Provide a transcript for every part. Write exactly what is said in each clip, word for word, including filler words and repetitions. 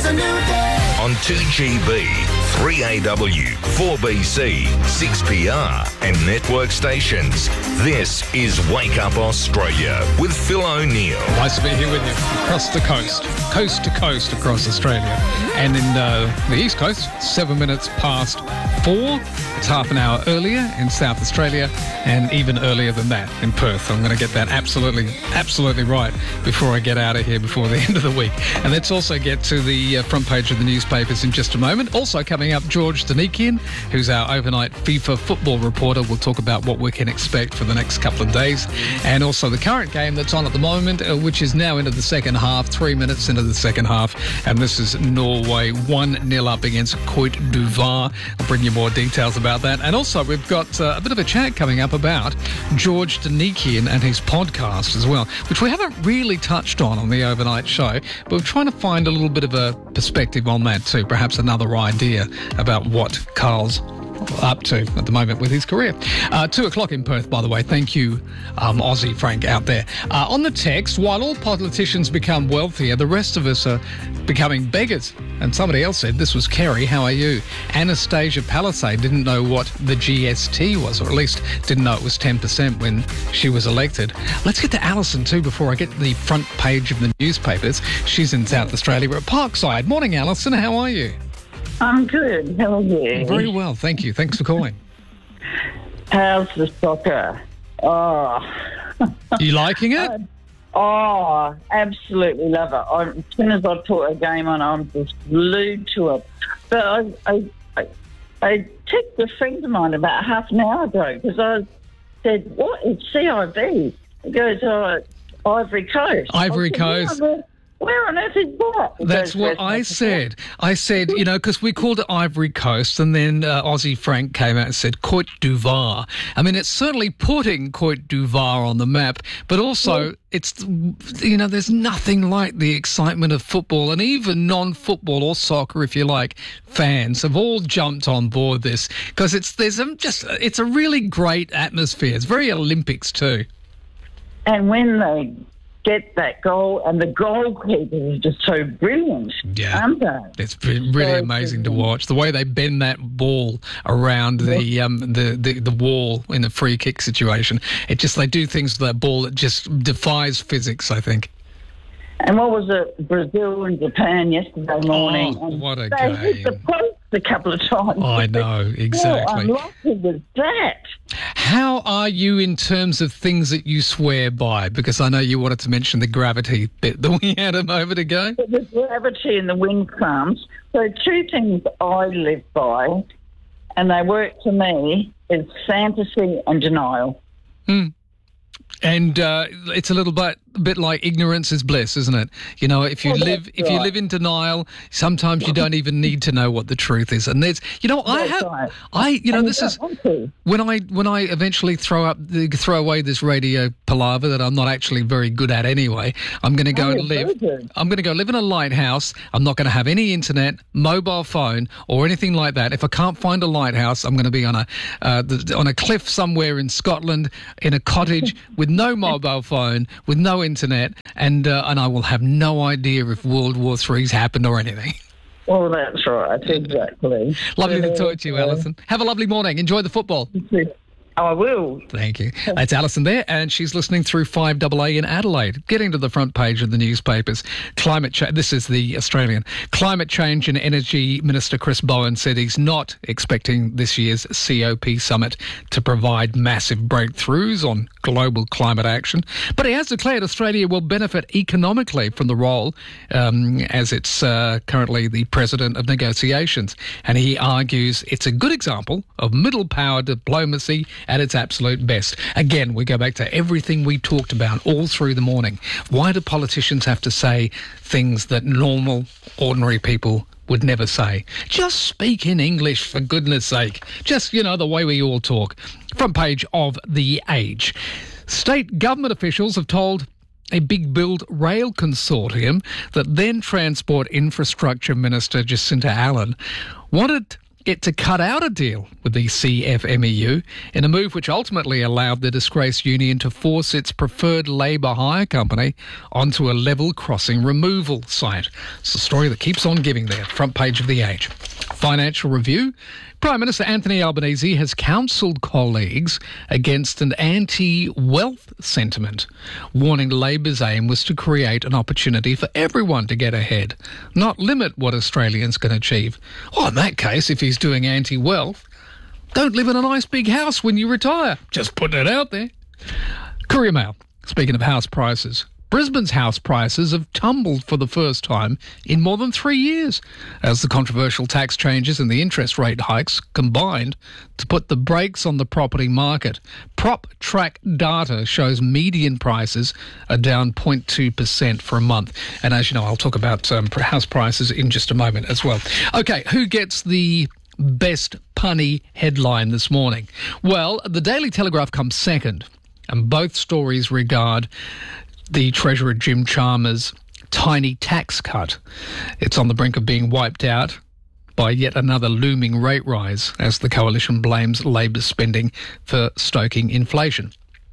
a new day. On two G B, three A W, four B C, six P R and network stations. This is Wake Up Australia with Phil O'Neill. Nice to be here with you across the coast, coast to coast across Australia. And in uh, the East Coast, seven minutes past four. It's half an hour earlier in South Australia and even earlier than that in Perth. I'm going to get that absolutely, absolutely right before I get out of here before the end of the week. And let's also get to the uh, front page of the newspapers in just a moment. Also coming up, George Danikian, who's our overnight FIFA football reporter. We'll talk about what we can expect for the next couple of days. And also the current game that's on at the moment, uh, which is now into the second half, three minutes into the second half. And this is Norway one nil up against Cote d'Ivoire. I'll bring you more details about that. And also we've got uh, a bit of a chat coming up about George Danikian and his podcast as well, which we haven't really touched on on the overnight show, but we're trying to find a little bit of a perspective on that too, perhaps another idea about what Carl's up to at the moment with his career. Uh, two o'clock in Perth, by the way. Thank you, um, Aussie Frank out there. Uh, on the text, while all politicians become wealthier, the rest of us are becoming beggars. And somebody else said, this was Kerry, how are you? Anastasia Palisade didn't know what the G S T was, or at least didn't know it was ten percent when she was elected. Let's get to Alison too before I get to the front page of the newspapers. She's in South Australia. We're at Parkside. Morning, Alison. How are you? I'm good. How are you? Very well, thank you. Thanks for calling. How's the soccer? Oh. You liking it? Uh, oh, absolutely love it. I, as soon as I put a game on, I'm just glued to it. But I, I, I, I texted a friend of mine about half an hour ago because I said, what? It's C I V. He goes, oh, Ivory Coast. Ivory said, Coast. Yeah, where on earth is that? He That's goes, what I said. I said, you know, because we called it Ivory Coast, and then uh, Aussie Frank came out and said Cote d'Ivoire. I mean, it's certainly putting Cote d'Ivoire on the map, but also it's, you know, there's nothing like the excitement of football, and even non-football or soccer, if you like, fans have all jumped on board this because it's there's a, just it's a really great atmosphere. It's very Olympics too. And when they get that goal, and the goalkeeper is just so brilliant, yeah, aren't they? It's been really so amazing to watch the way they bend that ball around the um the, the the wall in a free kick situation. It just they do things with that ball that just defies physics, I think. And what was it? Brazil and Japan yesterday morning. Oh, what a they game! hit the post a couple of times. I know, exactly. How unlucky was that? How are you in terms of things that you swear by? Because I know you wanted to mention the gravity bit that we had a moment ago. The gravity and the wind farms. So two things I live by, and they work for me, is fantasy and denial. Hmm. And uh, it's a little bit, a bit like ignorance is bliss, isn't it? You know, if you well, live, if right. you live in denial, sometimes you don't even need to know what the truth is. And there's, you know, I that's have, right. I, you know, and this you is when I when I eventually throw up, the, throw away this radio palaver that I'm not actually very good at anyway. I'm going to go oh, and live. I'm going to go live in a lighthouse. I'm not going to have any internet, mobile phone, or anything like that. If I can't find a lighthouse, I'm going to be on a uh, the, on a cliff somewhere in Scotland in a cottage with no mobile phone, with no internet, and uh, and I will have no idea if World War Three's happened or anything. Well, that's right, exactly. Lovely yeah, to talk to you, Alison. Have a lovely morning. Enjoy the football. I will. Thank you. That's Alison there, and she's listening through five A A in Adelaide. Getting to the front page of the newspapers. Climate change. This is the Australian. Climate Change and Energy Minister Chris Bowen said he's not expecting this year's C O P summit to provide massive breakthroughs on global climate action, but he has declared Australia will benefit economically from the role um, as it's uh, currently the president of negotiations. And he argues it's a good example of middle power diplomacy at its absolute best. Again, we go back to everything we talked about all through the morning. Why do politicians have to say things that normal, ordinary people would never say? Just speak in English, for goodness sake. Just, you know, the way we all talk. Front page of The Age. State government officials have told a Big Build Rail consortium that then Transport Infrastructure Minister Jacinta Allen wanted it to cut out a deal with the C F M E U in a move which ultimately allowed the disgraced union to force its preferred labour hire company onto a level crossing removal site. It's a story that keeps on giving there, front page of The Age. Financial Review. Prime Minister Anthony Albanese has counselled colleagues against an anti-wealth sentiment, warning Labor's aim was to create an opportunity for everyone to get ahead, not limit what Australians can achieve. Well, in that case, if he's doing anti-wealth, don't live in a nice big house when you retire. Just putting it out there. Courier Mail. Speaking of house prices, Brisbane's house prices have tumbled for the first time in more than three years as the controversial tax changes and the interest rate hikes combined to put the brakes on the property market. PropTrack data shows median prices are down zero point two percent for a month. And as you know, I'll talk about um, house prices in just a moment as well. Okay, who gets the best punny headline this morning? Well, the Daily Telegraph comes second, and both stories regard the Treasurer Jim Chalmers' tiny tax cut. It's on the brink of being wiped out by yet another looming rate rise as the coalition blames Labor's spending for stoking inflation.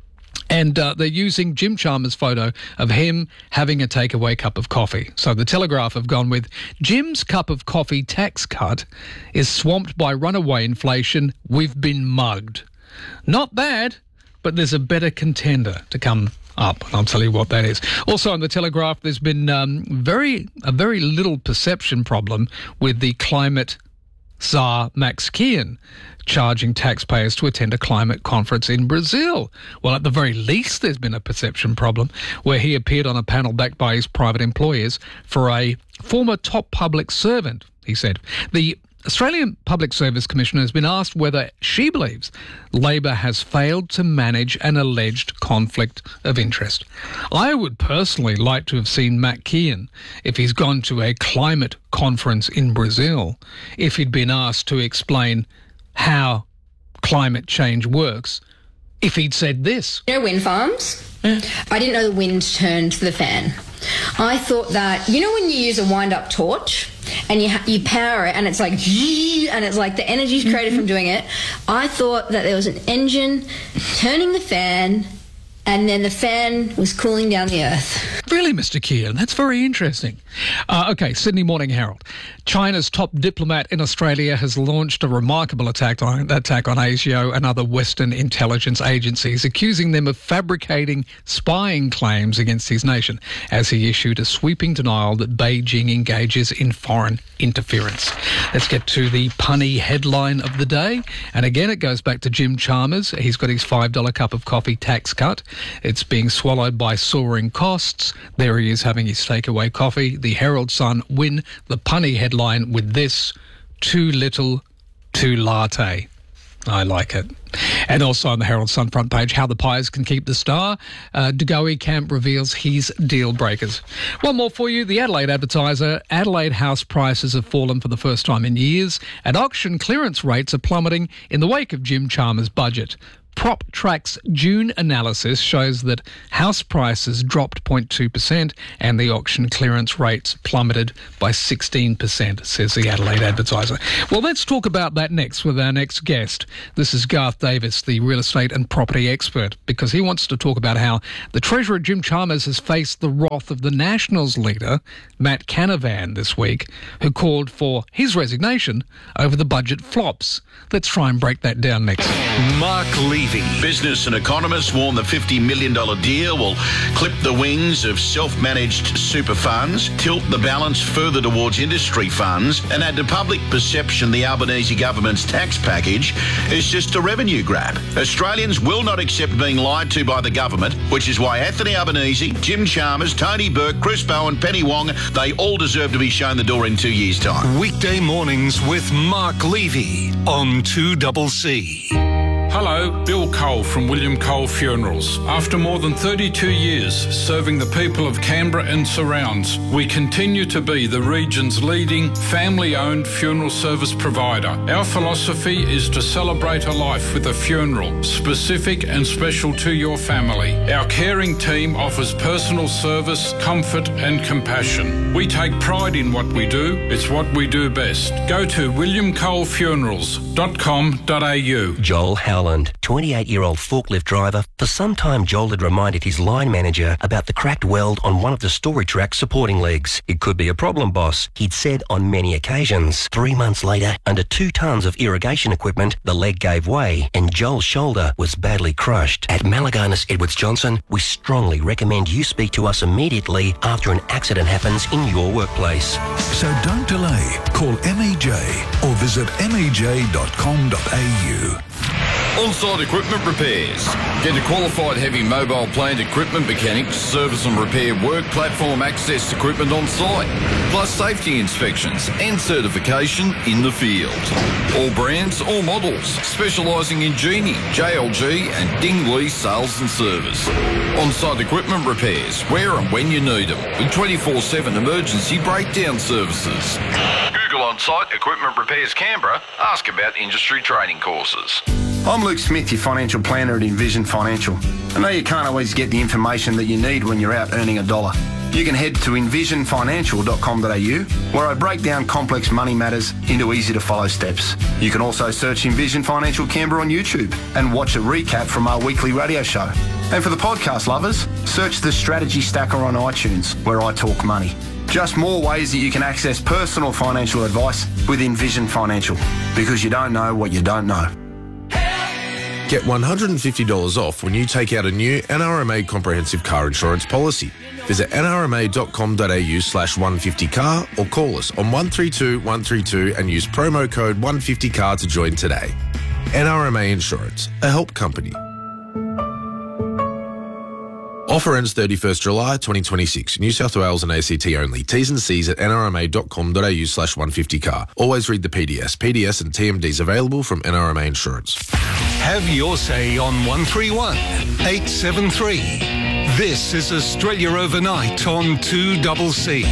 And uh, they're using Jim Chalmers' photo of him having a takeaway cup of coffee. So the Telegraph have gone with Jim's cup of coffee tax cut is swamped by runaway inflation. We've been mugged. Not bad, but there's a better contender to come up. I'll tell you what that is. Also on the Telegraph, there's been um, very a very little perception problem with the climate czar Max Kean charging taxpayers to attend a climate conference in Brazil. Well, at the very least, there's been a perception problem where he appeared on a panel backed by his private employers for a former top public servant, he said. The Australian Public Service Commissioner has been asked whether she believes Labor has failed to manage an alleged conflict of interest. I would personally like to have seen Matt Kean, if he's gone to a climate conference in Brazil, if he'd been asked to explain how climate change works, if he'd said this. You know wind farms? Yeah. I didn't know the wind turned the fan. I thought that, you know when you use a wind-up torch and you ha- you power it and it's like, and it's like the energy's created mm-hmm. from doing it, I thought that there was an engine turning the fan and then the fan was cooling down the earth. Really, Mister Kean? That's very interesting. Uh, okay, Sydney Morning Herald. China's top diplomat in Australia has launched a remarkable attack on, attack on A S I O and other Western intelligence agencies, accusing them of fabricating spying claims against his nation as he issued a sweeping denial that Beijing engages in foreign interference. Let's get to the punny headline of the day. And again, it goes back to Jim Chalmers. He's got his five dollar cup of coffee tax cut. It's being swallowed by soaring costs. There he is having his takeaway coffee. The Herald Sun win the punny headline with this: too little, too latte. I like it. And also on the Herald Sun front page, how the Pies can keep the star. Uh, De Goey Camp reveals his deal breakers. One more for you. The Adelaide Advertiser. Adelaide house prices have fallen for the first time in years, and auction clearance rates are plummeting in the wake of Jim Chalmers' budget. PropTrack's June analysis shows that house prices dropped zero point two percent and the auction clearance rates plummeted by sixteen percent, says the Adelaide Advertiser. Well, let's talk about that next with our next guest. This is Garth Davis, the real estate and property expert, because he wants to talk about how the Treasurer Jim Chalmers has faced the wrath of the Nationals leader, Matt Canavan, this week, who called for his resignation over the budget flops. Let's try and break that down next. Mark Levy. Business and economists warn the fifty million dollars deal will clip the wings of self-managed super funds, tilt the balance further towards industry funds, and add to public perception the Albanese government's tax package is just a revenue grab. Australians will not accept being lied to by the government, which is why Anthony Albanese, Jim Chalmers, Tony Burke, Chris Bowen, Penny Wong, they all deserve to be shown the door in two years' time. Weekday mornings with Mark Levy on two C C. Hello, Bill Cole from William Cole Funerals. After more than thirty-two years serving the people of Canberra and surrounds, we continue to be the region's leading family-owned funeral service provider. Our philosophy is to celebrate a life with a funeral, specific and special to your family. Our caring team offers personal service, comfort and compassion. We take pride in what we do. It's what we do best. Go to william cole funerals dot com dot a u. Joel Howland, twenty-eight-year-old forklift driver. For some time, Joel had reminded his line manager about the cracked weld on one of the storage rack supporting legs. It could be a problem, boss, he'd said on many occasions. Three months later, under two tonnes of irrigation equipment, the leg gave way and Joel's shoulder was badly crushed. At Malaganas Edwards Johnson, we strongly recommend you speak to us immediately after an accident happens in your workplace. So don't delay. Call M E J or visit m e j dot com dot a u. On-site equipment repairs. Get a qualified heavy mobile plant equipment mechanic to service and repair work platform access equipment on site, plus safety inspections and certification in the field. All brands, all models, specialising in Genie, J L G and Dingley sales and service. On-site equipment repairs, where and when you need them, with twenty-four seven emergency breakdown services. Google On-Site Equipment Repairs Canberra. Ask about industry training courses. I'm Luke Smith, your financial planner at Envision Financial. I know you can't always get the information that you need when you're out earning a dollar. You can head to envision financial dot com dot a u, where I break down complex money matters into easy-to-follow steps. You can also search Envision Financial Canberra on YouTube and watch a recap from our weekly radio show. And for the podcast lovers, search the Strategy Stacker on iTunes, where I talk money. Just more ways that you can access personal financial advice with Envision Financial, because you don't know what you don't know. Get one hundred fifty dollars off when you take out a new N R M A comprehensive car insurance policy. Visit n r m a dot com dot a u slash one fifty car or call us on one three two one three two and use promo code one fifty car to join today. N R M A Insurance, a help company. Offer ends thirty-first July twenty twenty-six. New South Wales and A C T only. T's and C's at n r m a dot com dot a u slash one fifty car. Always read the P D S. P D S and T M Ds available from N R M A Insurance. Have your say on one three one eight seven three. This is Australia Overnight on two C C.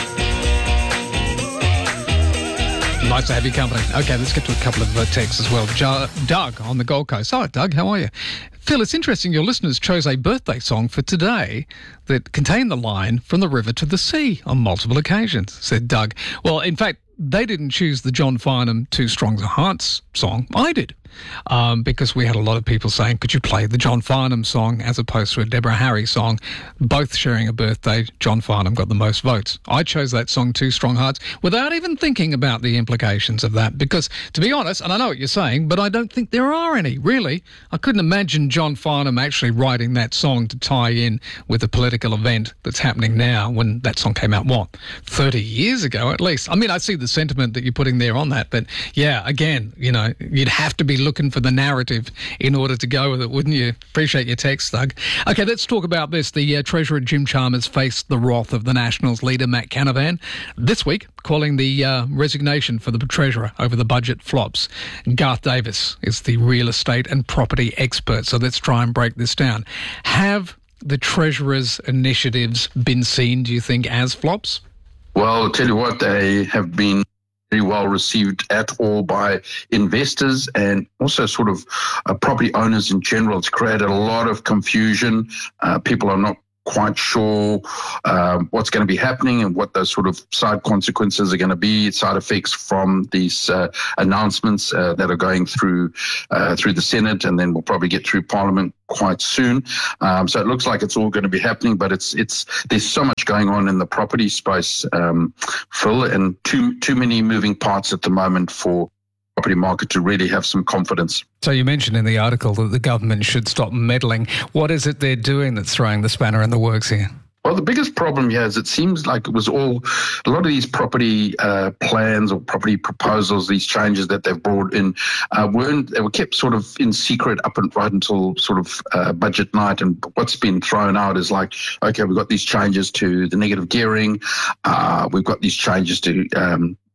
Nice to have your company. Okay, let's get to a couple of uh, texts as well. Jo- Doug on the Gold Coast. Hi, Doug. How are you? Phil, it's interesting your listeners chose a birthday song for today that contained the line "From the river to the sea" on multiple occasions, said Doug. Well, in fact, they didn't choose the John Farnham Two Strong Hearts song. I did. Um, because we had a lot of people saying, could you play the John Farnham song as opposed to a Deborah Harry song? Both sharing a birthday. John Farnham got the most votes. I chose that song, Two Strong Hearts, without even thinking about the implications of that. Because, to be honest, and I know what you're saying, but I don't think there are any, really. I couldn't imagine John Farnham actually writing that song to tie in with a political event that's happening now when that song came out, what, thirty years ago at least? I mean, I see the sentiment that you're putting there on that, but yeah, again, you know, you'd have to be looking for the narrative in order to go with it, wouldn't you? Appreciate your text, Doug. Okay, let's talk about this. The uh, Treasurer Jim Chalmers faced the wrath of the Nationals leader Matt Canavan this week, calling the uh, resignation for the Treasurer over the budget flops. Garth Davis is the real estate and property expert, so let's try and break this down. Have the Treasurer's initiatives been seen, do you think, as flops? Well, I'll tell you what, they have been very well received at all by investors and also sort of uh, property owners in general. It's created a lot of confusion. Uh, people are not quite sure uh, what's going to be happening and what those sort of side consequences are going to be, side effects from these uh, announcements uh, that are going through uh, through the Senate, and then we'll probably get through Parliament quite soon. Um, so it looks like it's all going to be happening, but it's it's there's so much going on in the property space, um, Phil, and too too many moving parts at the moment for property market to really have some confidence. So you mentioned in the article that the government should stop meddling. What is it they're doing that's throwing the spanner in the works here? Well, the biggest problem here is it seems like it was all, a lot of these property uh, plans or property proposals, these changes that they've brought in, uh, weren't, they were kept sort of in secret up and right until sort of uh, budget night. And what's been thrown out is like, okay, we've got these changes to the negative gearing. Uh, we've got these changes to um,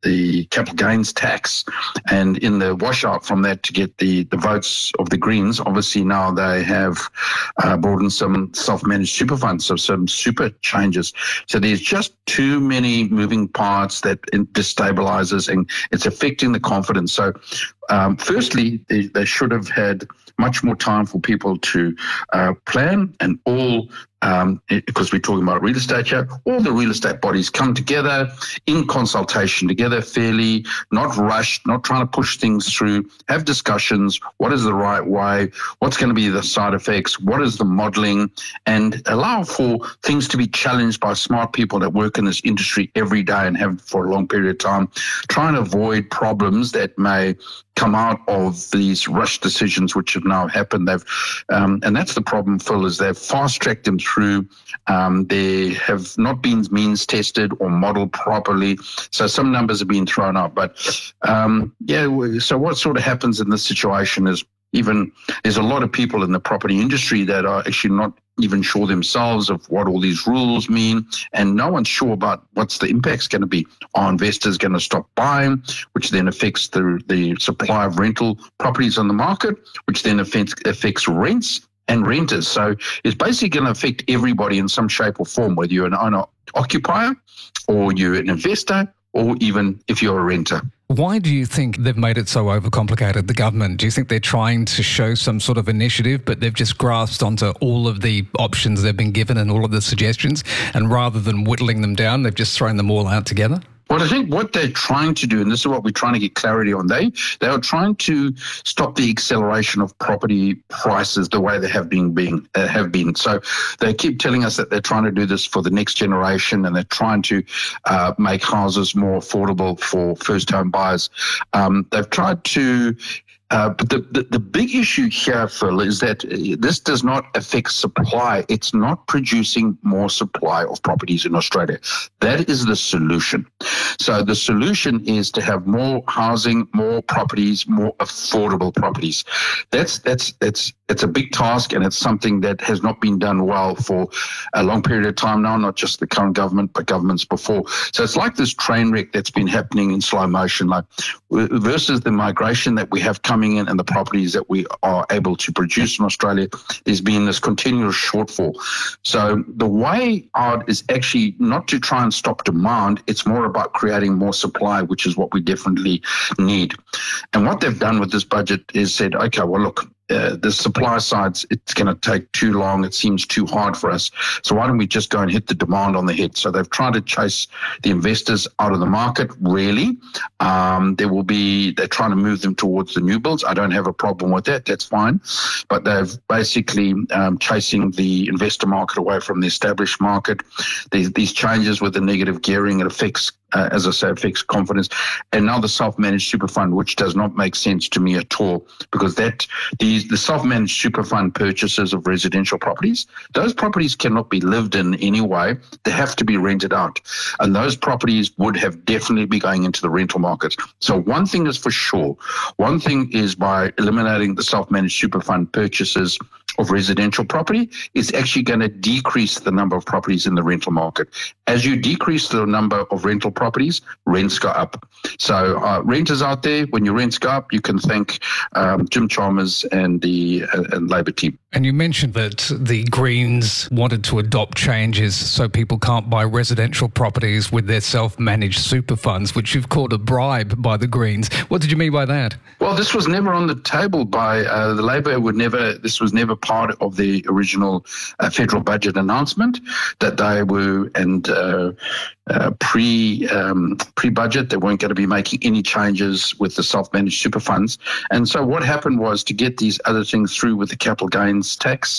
the capital gains tax, and in the washout from that to get the, the votes of the Greens, obviously now they have uh, brought in some self-managed super funds, so some super changes. So there's just too many moving parts that destabilizes, and it's affecting the confidence. So um, firstly, they, they should have had much more time for people to uh, plan, and all Um, because we're talking about real estate here, all the real estate bodies come together in consultation together fairly, not rushed, not trying to push things through, have discussions, what is the right way, what's going to be the side effects, what is the modelling, and allow for things to be challenged by smart people that work in this industry every day and have for a long period of time, trying to avoid problems that may come out of these rush decisions which have now happened. They've, um, and that's the problem, Phil, is they've fast-tracked them through. Um, they have not been means tested or modelled properly, so some numbers have been thrown out. But um, yeah, so what sort of happens in this situation is even there's a lot of people in the property industry that are actually not even sure themselves of what all these rules mean, and no one's sure about what's the impact's going to be. Are investors going to stop buying, which then affects the the supply of rental properties on the market, which then affects, affects rents and renters. So it's basically going to affect everybody in some shape or form, whether you're an owner-occupier or you're an investor or even if you're a renter. Why do you think they've made it so overcomplicated, the government? Do you think they're trying to show some sort of initiative, but they've just grasped onto all of the options they've been given and all of the suggestions, and rather than whittling them down, they've just thrown them all out together? Well, I think what they're trying to do, and this is what we're trying to get clarity on, they they are trying to stop the acceleration of property prices the way they have been being uh, have been. So they keep telling us that they're trying to do this for the next generation, and they're trying to uh, make houses more affordable for first home buyers. Um, they've tried to. Uh, but the, the, the big issue here, Phil, is that this does not affect supply. It's not producing more supply of properties in Australia. That is the solution. So the solution is to have more housing, more properties, more affordable properties. That's that's that's it's a big task, and it's something that has not been done well for a long period of time now, not just the current government, but governments before. So it's like this train wreck that's been happening in slow motion, like versus the migration that we have coming in and the properties that we are able to produce in Australia. There's been this continuous shortfall. So the way out is actually not to try and stop demand. It's more about creating more supply, which is what we definitely need. And what they've done with this budget is said, okay, well, look, Uh, the supply side, it's going to take too long. It seems too hard for us. So why don't we just go and hit the demand on the head? So they've tried to chase the investors out of the market, really. Um, there will be, they're trying to move them towards the new builds. I don't have a problem with that. That's fine. But they've basically um, chasing the investor market away from the established market. These, these changes with the negative gearing, it affects Uh, as I say, affects confidence. And now the self-managed super fund, which does not make sense to me at all, because that these the self-managed super fund purchases of residential properties, those properties cannot be lived in anyway. They have to be rented out. And those properties would have definitely be going into the rental markets. So one thing is for sure. One thing is by eliminating the self-managed super fund purchases of residential property, it's actually going to decrease the number of properties in the rental market. As you decrease the number of rental properties, rents go up. So uh, renters out there, when your rents go up, you can thank um, Jim Chalmers and the uh, and Labor team. And you mentioned that the Greens wanted to adopt changes so people can't buy residential properties with their self-managed super funds, which you've called a bribe by the Greens. What did you mean by that? Well, this was never on the table by uh, the Labor. Would never. This was never part of the original uh, federal budget announcement that they were and uh, uh, pre um, pre-budget they weren't going to be making any changes with the self-managed super funds. And so what happened was to get these other things through with the capital gains tax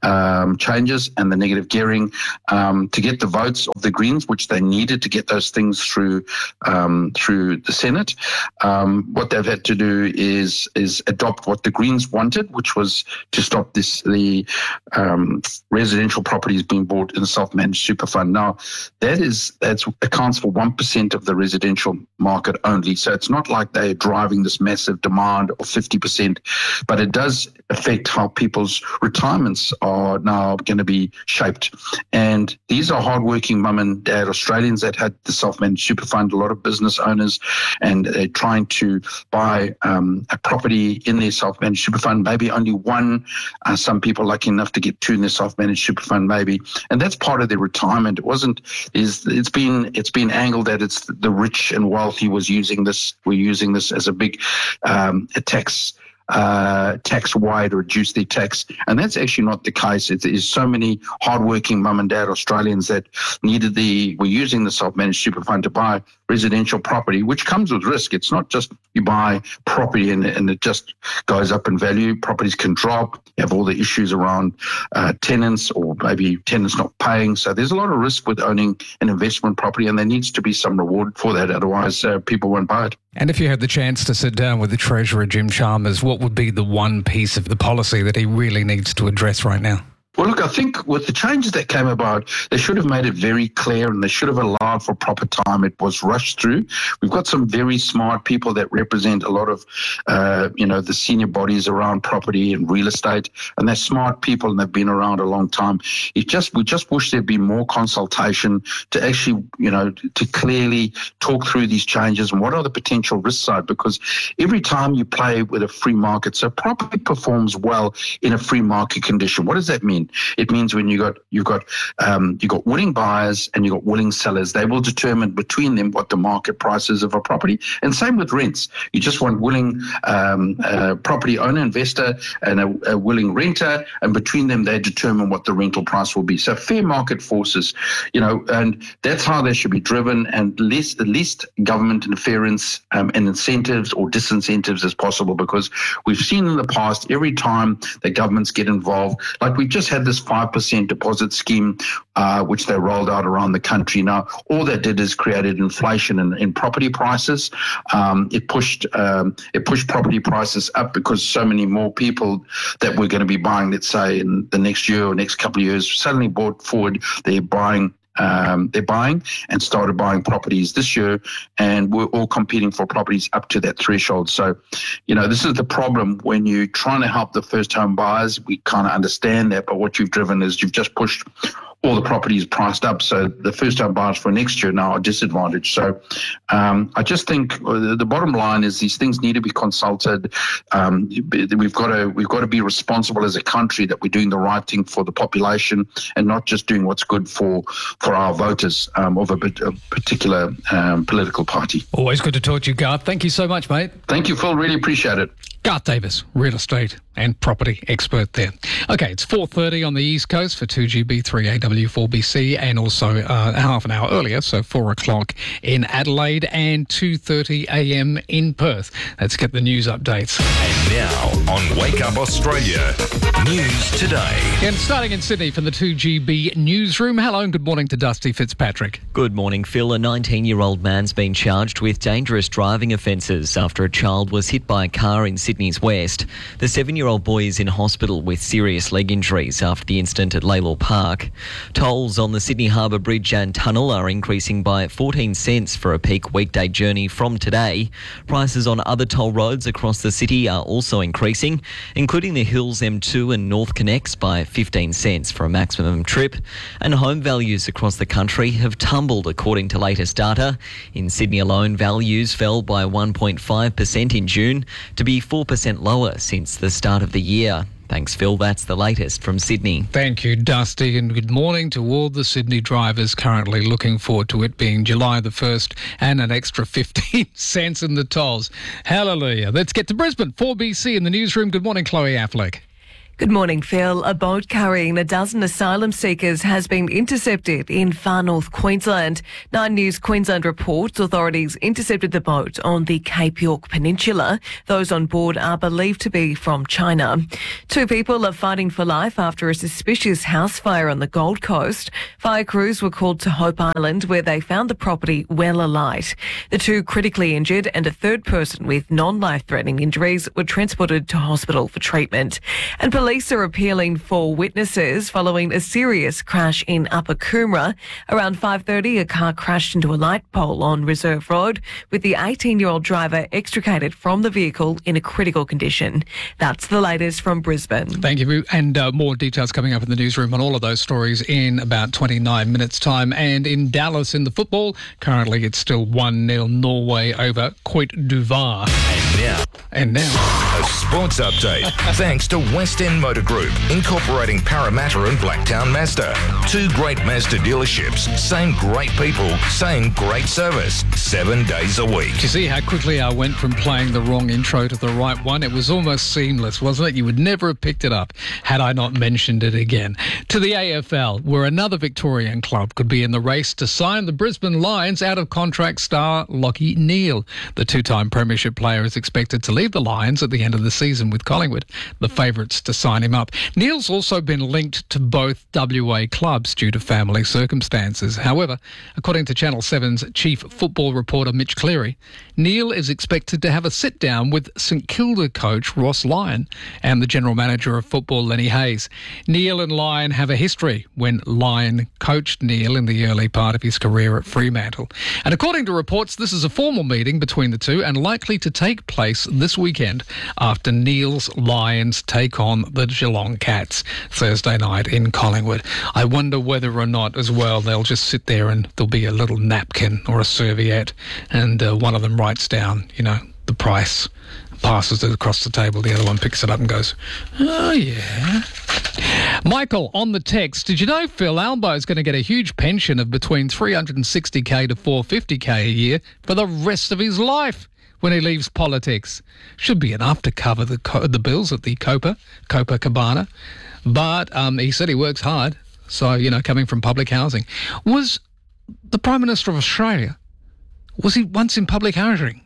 um, changes and the negative gearing um, to get the votes of the Greens, which they needed to get those things through um, through the Senate. Um, what they've had to do is is adopt what the Greens wanted, which was to stop this the um, residential properties being bought in a self-managed super fund. Now, that is that accounts for one percent of the residential market only. So it's not like they're driving this massive demand of fifty percent, but it does affect how people's retirements are now going to be shaped. And these are hardworking mum and dad Australians that had the self-managed super fund, a lot of business owners, and they're trying to buy um, a property in their self-managed super fund, maybe only one. Uh, some people lucky enough to get two in their self-managed super fund, maybe, and that's part of their retirement. It wasn't. Is it's been it's been angled that it's the rich and wealthy was using this. We're using this as a big um, a tax. Uh, tax wide or reduce their tax, and that's actually not the case. It is so many hardworking mum and dad Australians that needed the were using the self-managed super fund to buy residential property, which comes with risk. It's not just you buy property and, and it just goes up in value. Properties can drop. You have all the issues around uh, tenants or maybe tenants not paying. So there's a lot of risk with owning an investment property, and there needs to be some reward for that. Otherwise, uh, people won't buy it. And if you had the chance to sit down with the Treasurer, Jim Chalmers, what would be the one piece of the policy that he really needs to address right now? Well, look, I think with the changes that came about, they should have made it very clear and they should have allowed for proper time. It was rushed through. We've got some very smart people that represent a lot of, uh, you know, the senior bodies around property and real estate, and they're smart people and they've been around a long time. It just we just wish there'd be more consultation to actually, you know, to clearly talk through these changes and what are the potential risks side, because every time you play with a free market, so property performs well in a free market condition. What does that mean? It means when you got you've got um, you got willing buyers and you got willing sellers, they will determine between them what the market price is of a property. And same with rents. You just want willing um, uh, property owner, investor, and a, a willing renter, and between them they determine what the rental price will be. So fair market forces, you know, and that's how they should be driven, and less the least government interference um, and incentives or disincentives as possible, because we've seen in the past every time the governments get involved, like we just had this five percent deposit scheme, uh, which they rolled out around the country. Now, all that did is created inflation in, in property prices. Um, it pushed um, it pushed property prices up because so many more people that were going to be buying, let's say, in the next year or next couple of years, suddenly brought forward they're buying Um, they're buying and started buying properties this year, and we're all competing for properties up to that threshold. So, you know, this is the problem when you're trying to help the first home buyers. We kind of understand that, but what you've driven is you've just pushed all the properties priced up. So the first home buyers for next year now are disadvantaged. So um, I just think the bottom line is these things need to be consulted. Um, we've got to we've got to be responsible as a country that we're doing the right thing for the population and not just doing what's good for for our voters um, of a, a particular um, political party. Always good to talk to you, Garth. Thank you so much, mate. Thank you, Phil. Really appreciate it. Garth Davis, real estate and property expert there. Okay, it's four thirty on the East Coast for two G B, three A W, four B C, and also uh, half an hour earlier, so four o'clock in Adelaide and two thirty a m in Perth. Let's get the news updates. And now on Wake Up Australia, News Today. And starting in Sydney from the two G B newsroom, hello and good morning to Dusty Fitzpatrick. Good morning, Phil. A nineteen-year-old man's been charged with dangerous driving offences after a child was hit by a car in Sydney's west. The seven-year-old boy is in hospital with serious leg injuries after the incident at Lalor Park. Tolls on the Sydney Harbour Bridge and Tunnel are increasing by fourteen cents for a peak weekday journey from today. Prices on other toll roads across the city are also increasing, including the Hills M two and North Connects by fifteen cents for a maximum trip. And home values across the country have tumbled according to latest data. In Sydney alone, values fell by one point five percent in June to be four percent lower since the start of the year. Thanks, Phil. That's the latest from Sydney. Thank you, Dusty, and good morning to all the Sydney drivers currently looking forward to it being July the first and an extra fifteen cents in the tolls. Hallelujah. Let's get to Brisbane. four B C in the newsroom. Good morning, Chloe Affleck. Good morning, Phil. A boat carrying a dozen asylum seekers has been intercepted in far north Queensland. Nine News Queensland reports authorities intercepted the boat on the Cape York Peninsula. Those on board are believed to be from China. Two people are fighting for life after a suspicious house fire on the Gold Coast. Fire crews were called to Hope Island, where they found the property well alight. The two critically injured and a third person with non-life-threatening injuries were transported to hospital for treatment. And police Police are appealing for witnesses following a serious crash in Upper Coomera. Around five thirty, a car crashed into a light pole on Reserve Road, with the eighteen-year-old driver extricated from the vehicle in a critical condition. That's the latest from Brisbane. Thank you. And uh, more details coming up in the newsroom on all of those stories in about twenty-nine minutes' time. And in Dallas in the football, currently it's still one nil Norway over Cote d'Ivoire. And now, and now, a sports update. Thanks to West End Motor Group, incorporating Parramatta and Blacktown Mazda. Two great Mazda dealerships, same great people, same great service, seven days a week. Do you see how quickly I went from playing the wrong intro to the right one? It was almost seamless, wasn't it? You would never have picked it up had I not mentioned it again. To the A F L, where another Victorian club could be in the race to sign the Brisbane Lions out-of-contract star Lachie Neale. The two-time premiership player is expected to leave the Lions at the end of the season, with Collingwood the favourites to sign him up. Neale's also been linked to both W A clubs due to family circumstances. However, according to Channel seven's chief football reporter Mitch Cleary, Neale is expected to have a sit-down with St Kilda coach Ross Lyon and the general manager of football Lenny Hayes. Neale and Lyon have a history when Lyon coached Neale in the early part of his career at Fremantle. And according to reports, this is a formal meeting between the two and likely to take place this weekend after Neale's Lions take on the Geelong Cats Thursday night in Collingwood. I wonder whether or not as well they'll just sit there and there'll be a little napkin or a serviette and uh, one of them writes down, you know, the price, passes it across the table, the other one picks it up and goes, oh yeah. Michael, on the text, did you know Phil Albo's going to get a huge pension of between three hundred sixty k to four hundred fifty k a year for the rest of his life when he leaves politics? Should be enough to cover the co- the bills at the Copa, Copa Cabana. But um, he said he works hard, so, you know, coming from public housing. Was the Prime Minister of Australia, was he once in public housing?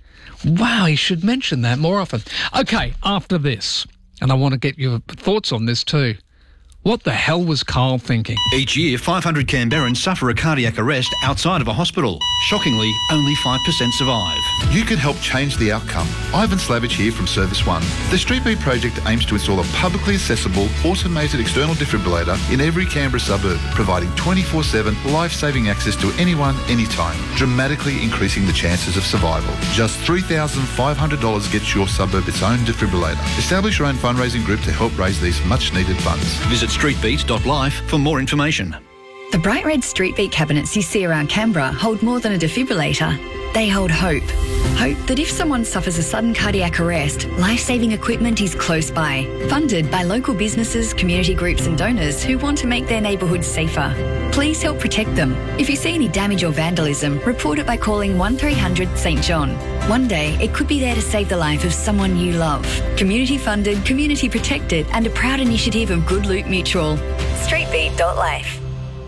Wow, he should mention that more often. Okay, after this, and I want to get your thoughts on this too. What the hell was Carl thinking? Each year, five hundred Canberrans suffer a cardiac arrest outside of a hospital. Shockingly, only five percent survive. You can help change the outcome. Ivan Slavich here from Service One. The Street Beat project aims to install a publicly accessible, automated external defibrillator in every Canberra suburb, providing twenty-four seven life-saving access to anyone, anytime, dramatically increasing the chances of survival. Just three thousand five hundred dollars gets your suburb its own defibrillator. Establish your own fundraising group to help raise these much-needed funds. Visit streetbeat dot life for more information. The bright red Street Beat cabinets you see around Canberra hold more than a defibrillator. They hold hope. Hope that if someone suffers a sudden cardiac arrest, life-saving equipment is close by. Funded by local businesses, community groups and donors who want to make their neighbourhoods safer. Please help protect them. If you see any damage or vandalism, report it by calling one three hundred St John. One day, it could be there to save the life of someone you love. Community funded, community protected and a proud initiative of Good Loot Mutual. streetbeat dot life.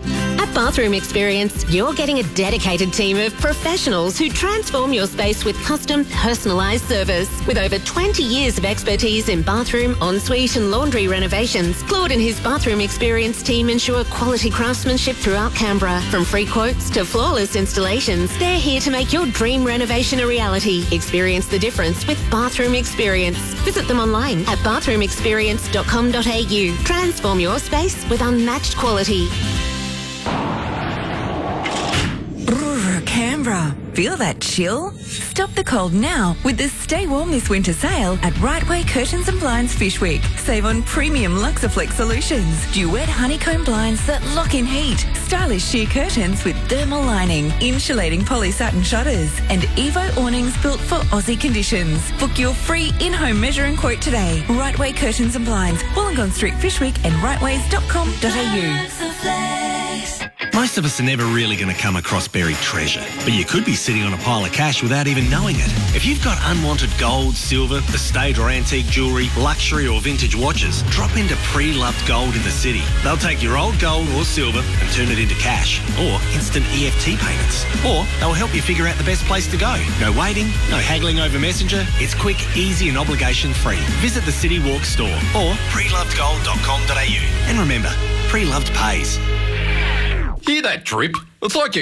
At Bathroom Experience, you're getting a dedicated team of professionals who transform your space with custom, personalised service. With over twenty years of expertise in bathroom, ensuite and laundry renovations, Claude and his Bathroom Experience team ensure quality craftsmanship throughout Canberra. From free quotes to flawless installations, they're here to make your dream renovation a reality. Experience the difference with Bathroom Experience. Visit them online at bathroom experience dot com dot a u. Transform your space with unmatched quality. Brrr, Canberra. Feel that chill? Stop the cold now with the Stay Warm This Winter sale at Right Way Curtains and Blinds Fish Week. Save on premium Luxaflex solutions, duet honeycomb blinds that lock in heat, stylish sheer curtains with thermal lining, insulating poly satin shutters, and Evo awnings built for Aussie conditions. Book your free in-home measure and quote today. Right Way Curtains and Blinds, Wollongong Street Fish Week and rightways dot com dot a u. Most of us are never really going to come across buried treasure, but you could be sitting on a pile of cash without even knowing it. If you've got unwanted gold, silver, estate or antique jewellery, luxury or vintage watches, drop into Pre-Loved Gold in the city. They'll take your old gold or silver and turn it into cash or instant E F T payments. Or they'll help you figure out the best place to go. No waiting, no haggling over Messenger. It's quick, easy and obligation-free. Visit the City Walk store or pre loved gold dot com dot a u. And remember, Pre-Loved pays. Hear that drip? It's like your